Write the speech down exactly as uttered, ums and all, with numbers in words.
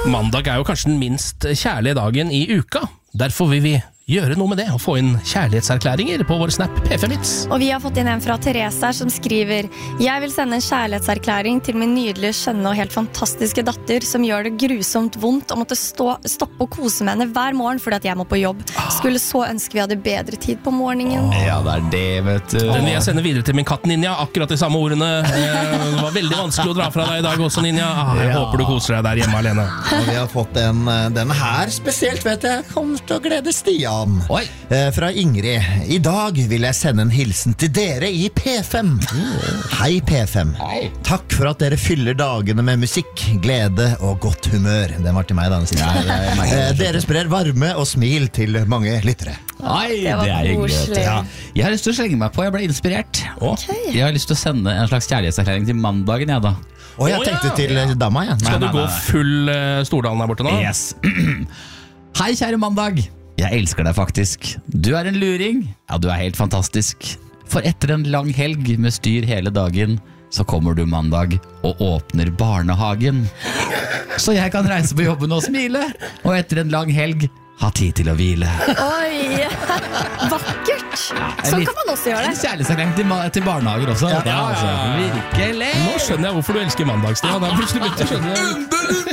Mandag er jo kanskje den minst kjærlige dagen i uka. Derfor vil vi gjøre noe med det og få inn kjærlighetserklæringer på vår Snap P fem Hits. Og vi har fått inn en fra Therese her som skriver: Jeg vil sende en kjærlighetserklæring til min nydelige, skjønne og helt fantastiske datter som gjør det grusomt vondt å måtte stå, stoppe og kose med henne hver morgen fordi at jeg må på jobb. Skulle så ønske vi hadde bedre tid på morgenen. Ja, det er det, vet du. Den vil jeg sende videre til min katt Ninja, akkurat de samme ordene. Det var veldig vanskelig å dra fra deg i dag også, Ninja. Ah, jeg Ja. håper du koser deg der hjemme alene. Og vi har fått en, den her spesielt, vet jeg. Kommer til å glede Stian. Oi. Eh, Fra Ingrid. I dag vil jeg sende en hilsen til dere i P fem. Hei P fem. Hei. Takk for at dere fyller dagene med musikk, glede og godt humør. Den var til meg da, den siste. Eh, Dere sprer varme og smil til mange lyttere. Oi, Det var det er hyggelig, vet du. koselig. Ja. Jeg har lyst til å slenge meg på, jeg ble inspirert. Ok. Jeg har lyst til å sende en slags kjærlighetserklæring til mandagen, jeg da. Og jeg Å, ja. tenkte til eh, dama, ja. Skal du nei, gå nei. full uh, Stordalen der borte nå? Yes. Hei, kjære mandag. Jeg elsker deg faktisk. Du er en luring. Ja, du er helt fantastisk. For etter en lang helg med styr hele dagen, så kommer du mandag og åpner barnehagen. Så jeg kan reise på jobben og smile, og etter en lang helg ha tid til å hvile. Oi, vakkert. Sånn kan man også gjøre En det. kjærlighetserklæring til, ma- til barnehager også. Ja, altså, virkelig. Nå skjønner jeg hvorfor du elsker mandagsdag. Da plutselig begynte jeg å skjønne